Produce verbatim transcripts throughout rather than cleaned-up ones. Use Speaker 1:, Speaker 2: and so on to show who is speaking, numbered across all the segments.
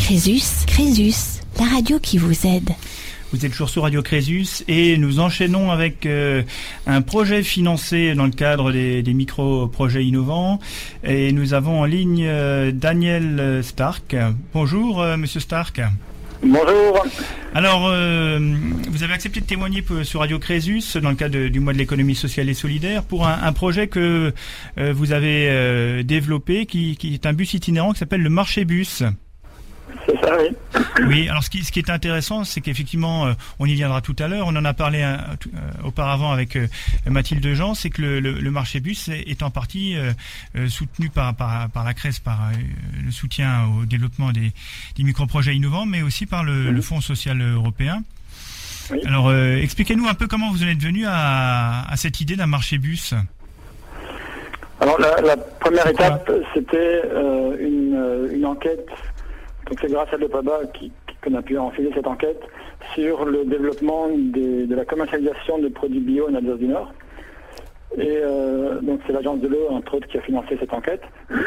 Speaker 1: Crésus, Crésus, la radio qui vous aide.
Speaker 2: Vous êtes toujours sur Radio Crésus et nous enchaînons avec euh, un projet financé dans le cadre des, des micro-projets innovants. Et nous avons en ligne euh, Daniel Stark. Bonjour, euh, Monsieur Stark.
Speaker 3: Bonjour.
Speaker 2: Alors, euh, vous avez accepté de témoigner sur Radio Crésus dans le cadre de, du mois de l'économie sociale et solidaire pour un, un projet que euh, vous avez euh, développé qui, qui est un bus itinérant qui s'appelle le Marché Bus.
Speaker 3: C'est ça, oui.
Speaker 2: Oui, alors ce qui, ce qui est intéressant, c'est qu'effectivement, euh, on y viendra tout à l'heure, on en a parlé euh, euh, auparavant avec euh, Mathilde Jean, c'est que le, le, le marché bus est, est en partie euh, euh, soutenu par, par, par la C R E S, par euh, le soutien au développement des, des micro-projets innovants, mais aussi par le, oui. le Fonds social européen. Oui. Alors, euh, expliquez-nous un peu comment vous en êtes venu à, à cette idée d'un marché bus.
Speaker 3: Alors, la, la première étape, c'était euh, une, une enquête. Donc c'est grâce à l'EPABA qui, qui, qu'on a pu enfiler cette enquête sur le développement des, de la commercialisation de produits bio en Alsace du Nord. Et euh, donc c'est l'agence de l'eau, entre autres, qui a financé cette enquête.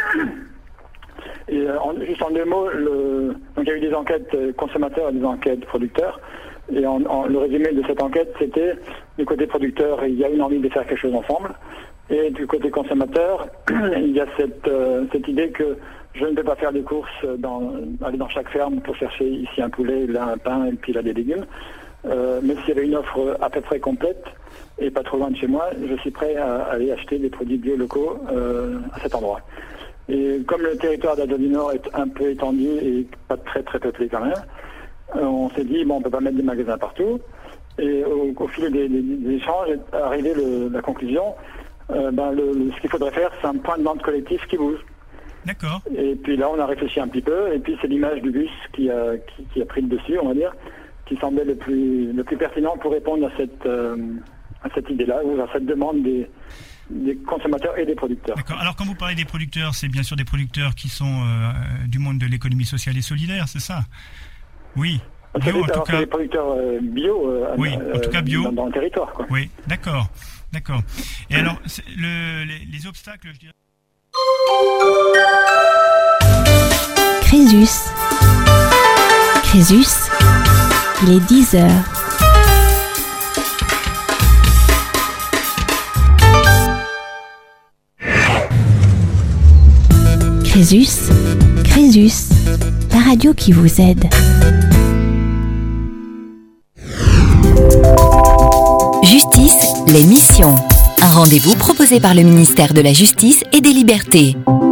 Speaker 3: Et euh, en, juste en deux mots, le, donc il y a eu des enquêtes consommateurs et des enquêtes producteurs. Et en, en, le résumé de cette enquête, c'était du côté producteur, il y a une envie de faire quelque chose ensemble. Et du côté consommateur, il y a cette, euh, cette idée que je ne peux pas faire des courses, dans, aller dans chaque ferme pour chercher ici un poulet, là un pain et puis là des légumes. Euh, mais s'il y avait une offre à peu près complète et pas trop loin de chez moi, je suis prêt à aller acheter des produits bio locaux euh, à cet endroit. Et comme le territoire d'Alsace du Nord est un peu étendu et pas très très peuplé quand même, euh, on s'est dit bon, on peut pas mettre des magasins partout. Et au, au fil des, des, des échanges est arrivé le, la conclusion, euh, ben le, le, ce qu'il faudrait faire, c'est un point de vente collectif qui bouge.
Speaker 2: D'accord.
Speaker 3: Et puis là, on a réfléchi un petit peu, et puis c'est l'image du bus qui a, qui, qui a pris le dessus, on va dire, qui semblait le plus, le plus pertinent pour répondre à cette, euh, à cette idée-là, ou à cette demande des, des consommateurs et des producteurs.
Speaker 2: D'accord. Alors, quand vous parlez des producteurs, c'est bien sûr des producteurs qui sont euh, du monde de l'économie sociale et solidaire, c'est ça ? Oui.
Speaker 3: Bio,
Speaker 2: bio, en tout
Speaker 3: cas. C'est des producteurs euh, bio, euh,
Speaker 2: oui,
Speaker 3: euh,
Speaker 2: en tout cas bio.
Speaker 3: Dans, dans le territoire, quoi.
Speaker 2: Oui, d'accord. D'accord. Et alors, le, les, les obstacles, je dirais...
Speaker 1: Crésus. Crésus. Il est dix heures. Crésus. Crésus. La radio qui vous aide.
Speaker 4: Justice, l'émission. Un rendez-vous proposé par le ministère de la Justice et des Libertés.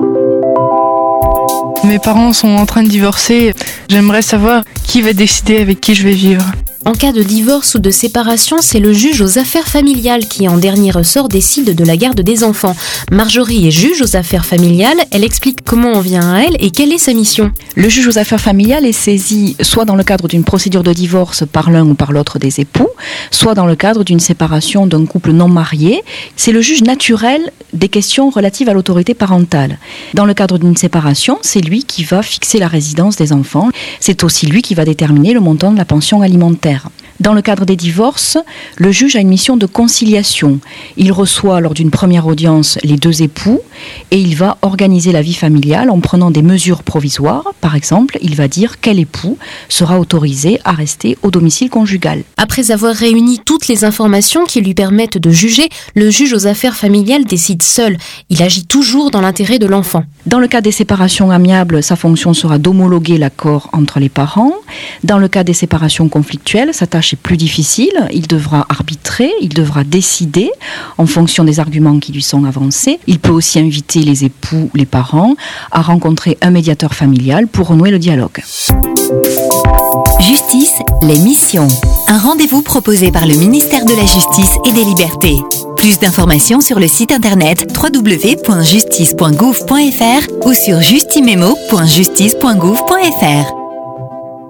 Speaker 5: Mes parents sont en train de divorcer. J'aimerais savoir qui va décider avec qui je vais vivre.
Speaker 6: En cas de divorce ou de séparation, c'est le juge aux affaires familiales qui, en dernier ressort, décide de la garde des enfants. Marjorie est juge aux affaires familiales. Elle explique comment on vient à elle et quelle est sa mission.
Speaker 7: Le juge aux affaires familiales est saisi soit dans le cadre d'une procédure de divorce par l'un ou par l'autre des époux, soit dans le cadre d'une séparation d'un couple non marié. C'est le juge naturel des questions relatives à l'autorité parentale. Dans le cadre d'une séparation, c'est lui qui va fixer la résidence des enfants. C'est aussi lui qui va déterminer le montant de la pension alimentaire. Dans le cadre des divorces, le juge a une mission de conciliation. Il reçoit lors d'une première audience les deux époux et il va organiser la vie familiale en prenant des mesures provisoires. Par exemple, il va dire quel époux sera autorisé à rester au domicile conjugal.
Speaker 6: Après avoir réuni toutes les informations qui lui permettent de juger, le juge aux affaires familiales décide seul. Il agit toujours dans l'intérêt de l'enfant.
Speaker 7: Dans le cas des séparations amiables, sa fonction sera d'homologuer l'accord entre les parents. Dans le cas des séparations conflictuelles, sa tâche est plus difficile. Il devra arbitrer, il devra décider en fonction des arguments qui lui sont avancés. Il peut aussi inviter les époux, les parents, à rencontrer un médiateur familial pour renouer le dialogue.
Speaker 4: Justice, l'émission. Un rendez-vous proposé par le ministère de la Justice et des Libertés. Plus d'informations sur le site internet w w w point justice point gouv point f r ou sur justimemo point justice point gouv point f r.